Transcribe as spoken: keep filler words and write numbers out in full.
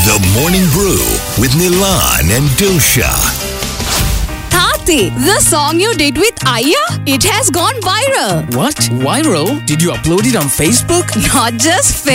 The Morning Brew with Nilan and Dilsha. Tati, the song you did with Aya, it has gone viral. What? Viral? Did you upload it on Facebook? Not just